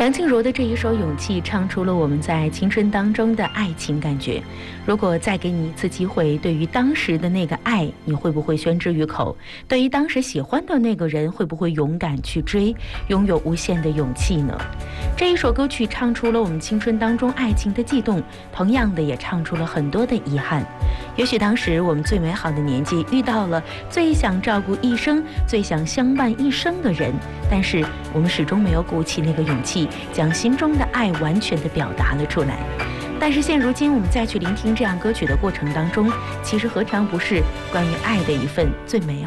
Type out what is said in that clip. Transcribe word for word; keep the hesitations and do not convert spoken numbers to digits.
梁静茹的这一首《勇气》唱出了我们在青春当中的爱情感觉。如果再给你一次机会，对于当时的那个爱，你会不会宣之于口？对于当时喜欢的那个人，会不会勇敢去追，拥有无限的勇气呢？这一首歌曲唱出了我们青春当中爱情的悸动，同样的也唱出了很多的遗憾。也许当时我们最美好的年纪，遇到了最想照顾一生、最想相伴一生的人，但是我们始终没有鼓起那个勇气，将心中的爱完全的表达了出来。但是现如今我们再去聆听这样歌曲的过程当中，其实何尝不是关于爱的一份最美好